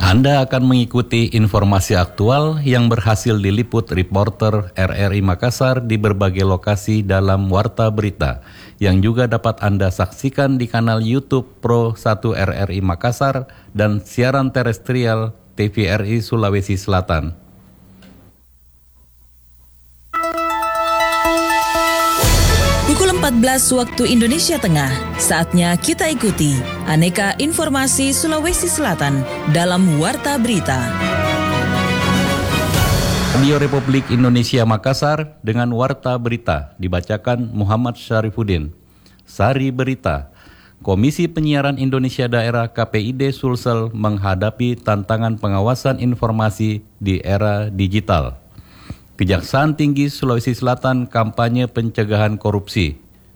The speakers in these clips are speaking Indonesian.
Anda akan mengikuti informasi aktual yang berhasil diliput reporter RRI Makassar di berbagai lokasi dalam Warta Berita, yang juga dapat Anda saksikan di kanal YouTube Pro 1 RRI Makassar dan siaran terestrial TVRI Sulawesi Selatan. Pukul 14 waktu Indonesia Tengah, saatnya kita ikuti aneka informasi Sulawesi Selatan dalam Warta Berita. Radio Republik Indonesia Makassar dengan Warta Berita dibacakan Muhammad Syarifuddin. Sari Berita, Komisi Penyiaran Indonesia Daerah KPID Sulsel menghadapi tantangan pengawasan informasi di era digital. Kejaksaan Tinggi Sulawesi Selatan kampanye pencegahan korupsi.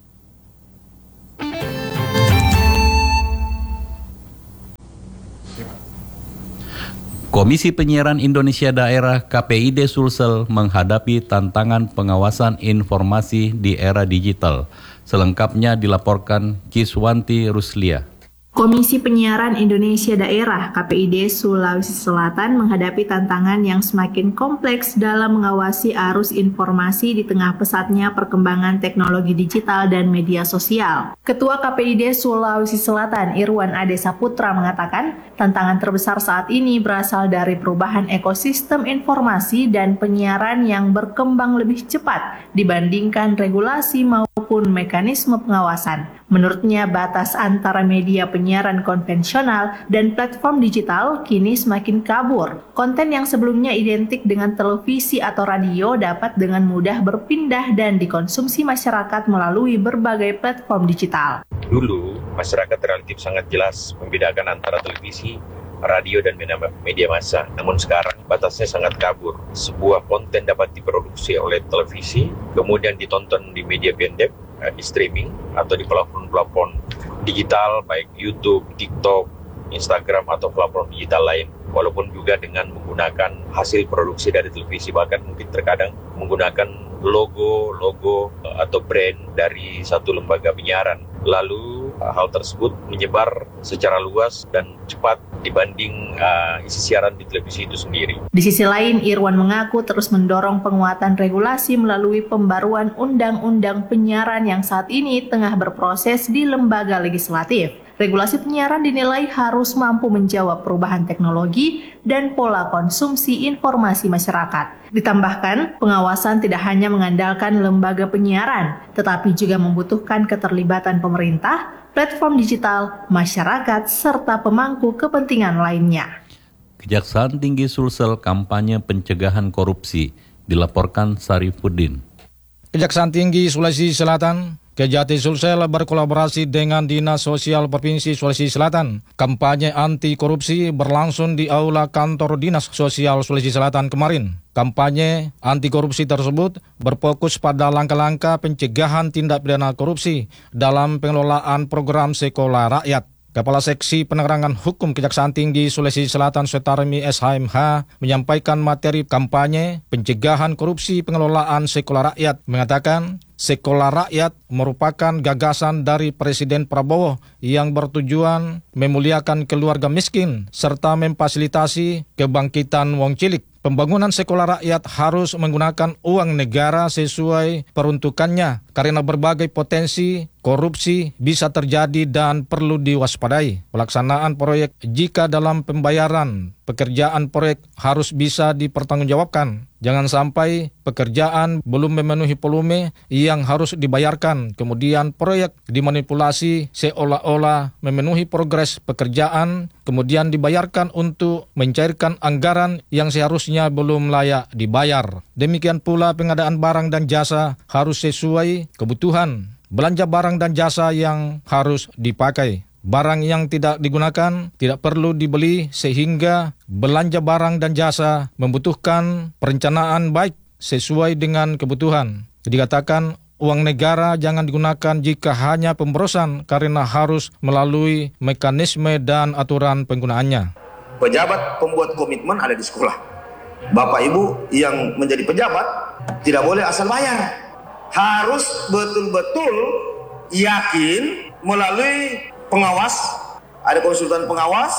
Komisi Penyiaran Indonesia Daerah KPID Sulsel menghadapi tantangan pengawasan informasi di era digital. Selengkapnya dilaporkan Kiswanti Ruslia. Komisi Penyiaran Indonesia Daerah KPID Sulawesi Selatan menghadapi tantangan yang semakin kompleks dalam mengawasi arus informasi di tengah pesatnya perkembangan teknologi digital dan media sosial. Ketua KPID Sulawesi Selatan Irwan Ade Saputra mengatakan, tantangan terbesar saat ini berasal dari perubahan ekosistem informasi dan penyiaran yang berkembang lebih cepat dibandingkan regulasi maupun mekanisme pengawasan. Menurutnya, batas antara media penyiaran konvensional dan platform digital kini semakin kabur. Konten yang sebelumnya identik dengan televisi atau radio dapat dengan mudah berpindah dan dikonsumsi masyarakat melalui berbagai platform digital. Dulu, masyarakat relatif sangat jelas membedakan antara televisi, radio, dan media massa. Namun sekarang batasnya sangat kabur. Sebuah konten dapat diproduksi oleh televisi, kemudian ditonton di media pendek, di streaming atau di platform digital baik YouTube, TikTok, Instagram atau platform digital lain, walaupun juga dengan menggunakan hasil produksi dari televisi, bahkan mungkin terkadang menggunakan logo atau brand dari satu lembaga penyiaran. Lalu hal tersebut menyebar secara luas dan cepat dibanding isi siaran di televisi itu sendiri. Di sisi lain, Irwan mengaku terus mendorong penguatan regulasi melalui pembaruan undang-undang penyiaran yang saat ini tengah berproses di lembaga legislatif. Regulasi penyiaran dinilai harus mampu menjawab perubahan teknologi dan pola konsumsi informasi masyarakat. Ditambahkan, pengawasan tidak hanya mengandalkan lembaga penyiaran, tetapi juga membutuhkan keterlibatan pemerintah, platform digital, masyarakat, serta pemangku kepentingan lainnya. Kejaksaan Tinggi Sulsel kampanye pencegahan korupsi, dilaporkan Syarifuddin. Kejaksaan Tinggi Sulawesi Selatan Kejati Sulsel berkolaborasi dengan Dinas Sosial Provinsi Sulawesi Selatan. Kampanye anti korupsi berlangsung di Aula Kantor Dinas Sosial Sulawesi Selatan kemarin. Kampanye anti korupsi tersebut berfokus pada langkah-langkah pencegahan tindak pidana korupsi dalam pengelolaan program Sekolah Rakyat. Kepala Seksi Penerangan Hukum Kejaksaan Tinggi Sulawesi Selatan Sutarmi SHMH menyampaikan materi kampanye pencegahan korupsi pengelolaan Sekolah Rakyat, mengatakan Sekolah Rakyat merupakan gagasan dari Presiden Prabowo yang bertujuan memuliakan keluarga miskin serta memfasilitasi kebangkitan wong cilik. Pembangunan sekolah rakyat harus menggunakan uang negara sesuai peruntukannya karena berbagai potensi korupsi bisa terjadi dan perlu diwaspadai. Pelaksanaan proyek jika dalam pembayaran pekerjaan proyek harus bisa dipertanggungjawabkan. Jangan sampai pekerjaan belum memenuhi volume yang harus dibayarkan, kemudian proyek dimanipulasi seolah-olah memenuhi progres pekerjaan, kemudian dibayarkan untuk mencairkan anggaran yang seharusnya belum layak dibayar. Demikian pula pengadaan barang dan jasa harus sesuai kebutuhan. Belanja barang dan jasa yang harus dipakai. Barang yang tidak digunakan tidak perlu dibeli sehingga belanja barang dan jasa membutuhkan perencanaan baik sesuai dengan kebutuhan. Dikatakan uang negara jangan digunakan jika hanya pemborosan karena harus melalui mekanisme dan aturan penggunaannya. Pejabat pembuat komitmen ada di sekolah. Bapak Ibu yang menjadi pejabat tidak boleh asal bayar. Harus betul-betul yakin melalui pengawas, ada konsultan pengawas,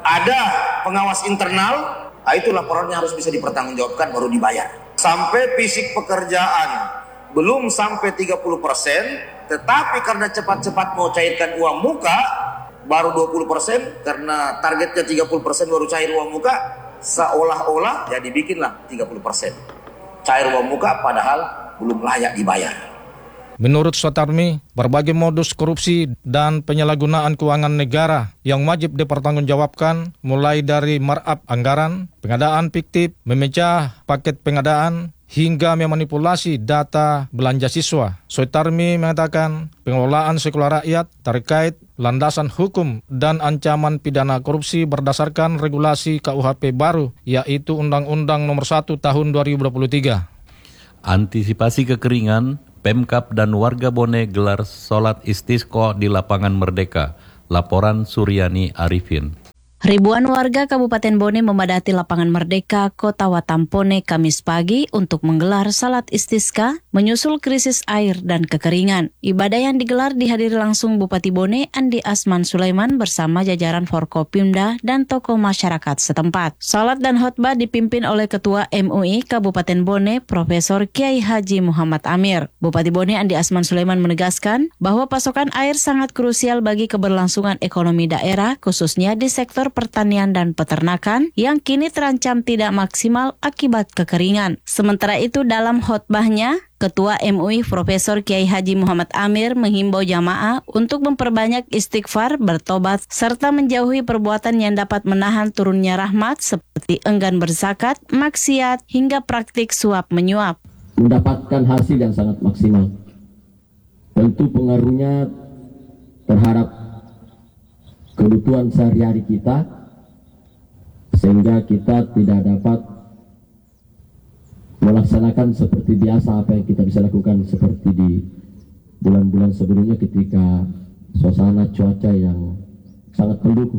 ada pengawas internal, itu laporannya harus bisa dipertanggungjawabkan baru dibayar. Sampai fisik pekerjaan belum sampai 30%, tetapi karena cepat-cepat mau cairkan uang muka, baru 20%, karena targetnya 30% baru cair uang muka, seolah-olah ya dibikinlah 30%. Cair uang muka padahal belum layak dibayar. Menurut Sutarmi, berbagai modus korupsi dan penyalahgunaan keuangan negara yang wajib dipertanggungjawabkan mulai dari markup anggaran, pengadaan fiktif, memecah paket pengadaan, hingga memanipulasi data belanja siswa. Sutarmi mengatakan pengelolaan sekolah rakyat terkait landasan hukum dan ancaman pidana korupsi berdasarkan regulasi KUHP baru, yaitu Undang-Undang Nomor 1 Tahun 2023. Antisipasi kekeringan, Pemkab dan warga Bone gelar sholat istisqa di lapangan Merdeka. Laporan Suryani Arifin. Ribuan warga Kabupaten Bone memadati lapangan Merdeka, Kota Watampone, Kamis pagi untuk menggelar salat istisqa menyusul krisis air dan kekeringan. Ibadah yang digelar dihadiri langsung Bupati Bone, Andi Asman Sulaiman bersama jajaran Forkopimda dan tokoh masyarakat setempat. Salat dan khotbah dipimpin oleh Ketua MUI Kabupaten Bone, Profesor Kiai Haji Muhammad Amir. Bupati Bone, Andi Asman Sulaiman menegaskan bahwa pasokan air sangat krusial bagi keberlangsungan ekonomi daerah, khususnya di sektor pertanian dan peternakan yang kini terancam tidak maksimal akibat kekeringan. Sementara itu dalam khotbahnya, Ketua MUI Profesor Kiai Haji Muhammad Amir menghimbau jamaah untuk memperbanyak istighfar, bertobat, serta menjauhi perbuatan yang dapat menahan turunnya rahmat seperti enggan berzakat, maksiat, hingga praktik suap menyuap. Mendapatkan hasil yang sangat maksimal. Tentu pengaruhnya terhadap kebutuhan sehari-hari kita, sehingga kita tidak dapat melaksanakan seperti biasa apa yang kita bisa lakukan seperti di bulan-bulan sebelumnya ketika suasana cuaca yang sangat mendukung.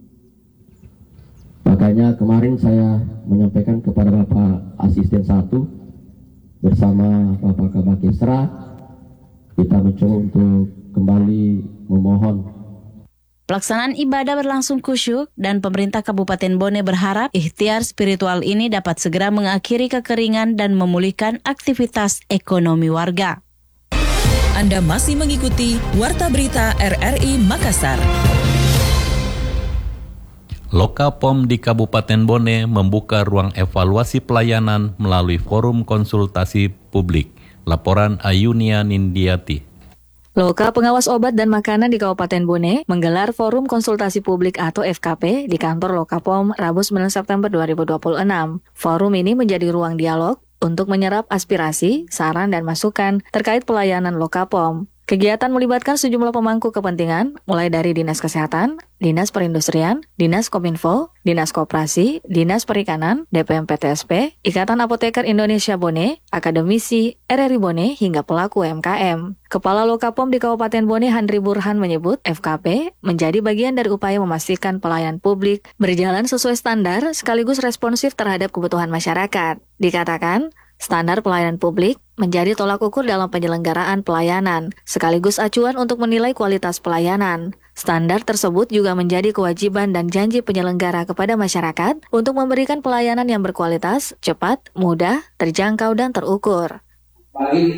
Makanya kemarin saya menyampaikan kepada Bapak Asisten 1 bersama Bapak Kabak Esra, kita mencoba untuk kembali memohon. Pelaksanaan ibadah berlangsung khusyuk dan pemerintah Kabupaten Bone berharap ikhtiar spiritual ini dapat segera mengakhiri kekeringan dan memulihkan aktivitas ekonomi warga. Anda masih mengikuti Warta Berita RRI Makassar. Lokapom di Kabupaten Bone membuka ruang evaluasi pelayanan melalui forum konsultasi publik. Laporan Ayunia Nindiati. Loka Pengawas Obat dan Makanan di Kabupaten Bone menggelar Forum Konsultasi Publik atau FKP di kantor Lokapom Rabu 9 September 2026. Forum ini menjadi ruang dialog untuk menyerap aspirasi, saran, dan masukan terkait pelayanan Lokapom. Kegiatan melibatkan sejumlah pemangku kepentingan, mulai dari Dinas Kesehatan, Dinas Perindustrian, Dinas Kominfo, Dinas Koperasi, Dinas Perikanan, DPM PTSP, Ikatan Apoteker Indonesia Bone, akademisi, RRI Bone, hingga pelaku UMKM. Kepala Lokapom di Kabupaten Bone, Handri Burhan, menyebut FKP menjadi bagian dari upaya memastikan pelayanan publik berjalan sesuai standar sekaligus responsif terhadap kebutuhan masyarakat. Dikatakan, standar pelayanan publik menjadi tolak ukur dalam penyelenggaraan pelayanan, sekaligus acuan untuk menilai kualitas pelayanan. Standar tersebut juga menjadi kewajiban dan janji penyelenggara kepada masyarakat untuk memberikan pelayanan yang berkualitas, cepat, mudah, terjangkau, dan terukur. Bagi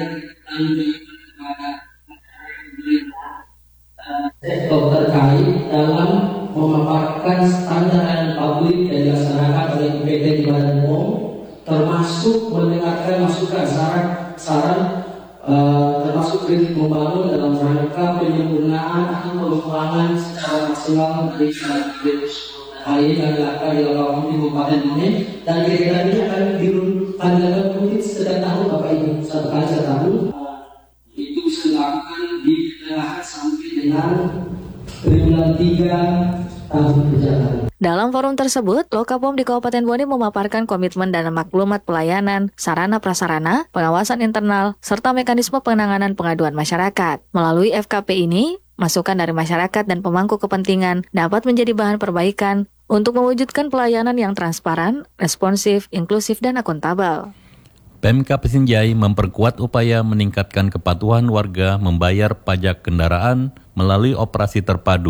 sektor terkait dalam memaparkan standar pelayanan publik yang dilaksanakan oleh PT di Badan POM, termasuk mendengarkan masukan saran termasuk kritik membangun dalam rangka penyempurnaan atau pengembangan secara maksimal dari hal ini akan dilakukan di Lokapom di Kabupaten Bone, dan kegiatan ini akan dilakukan mungkin setiap tahun Bapak Ibu, satu kali setahun. Itu bisa dilakukan di pertengahan sampai dengan triwulan 3 tahun berjalan. Dalam forum tersebut, Lokapom di Kabupaten Bone memaparkan komitmen dan maklumat pelayanan, sarana prasarana, pengawasan internal, serta mekanisme penanganan pengaduan masyarakat. Melalui FKP ini, masukan dari masyarakat dan pemangku kepentingan dapat menjadi bahan perbaikan untuk mewujudkan pelayanan yang transparan, responsif, inklusif, dan akuntabel. Pemkab Sinjai memperkuat upaya meningkatkan kepatuhan warga membayar pajak kendaraan melalui operasi terpadu.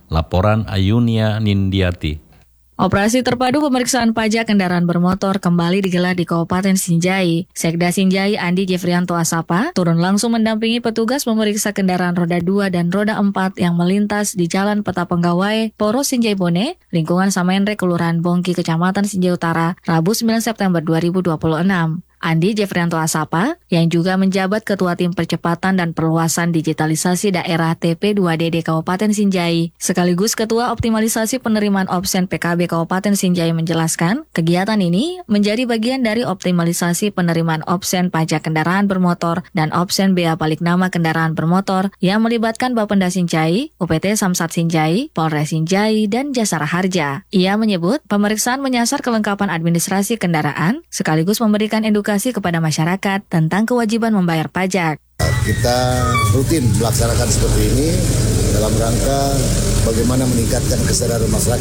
Laporan Ayunia Nindiati. Operasi terpadu pemeriksaan pajak kendaraan bermotor kembali digelar di Kabupaten Sinjai. Sekda Sinjai Andi Jefrianto Asapa turun langsung mendampingi petugas memeriksa kendaraan roda 2 dan roda 4 yang melintas di Jalan Peta Penggawai, Poros Sinjai Bone, lingkungan Samenre, Kelurahan Bongki, Kecamatan Sinjai Utara, Rabu 9 September 2026. Andi Jefrianto Asapa, yang juga menjabat Ketua Tim Percepatan dan Perluasan Digitalisasi Daerah TP2DD Kabupaten Sinjai, sekaligus Ketua Optimalisasi Penerimaan Opsen PKB Kabupaten Sinjai menjelaskan, kegiatan ini menjadi bagian dari optimalisasi penerimaan opsen pajak kendaraan bermotor dan opsen bea balik nama kendaraan bermotor yang melibatkan Bapenda Sinjai, UPT Samsat Sinjai, Polres Sinjai, dan Jasara Harja. Ia menyebut pemeriksaan menyasar kelengkapan administrasi kendaraan, sekaligus memberikan edukasi kepada masyarakat tentang kewajiban membayar pajak. Kita rutin melaksanakan seperti ini dalam rangka bagaimana meningkatkan kesadaran masyarakat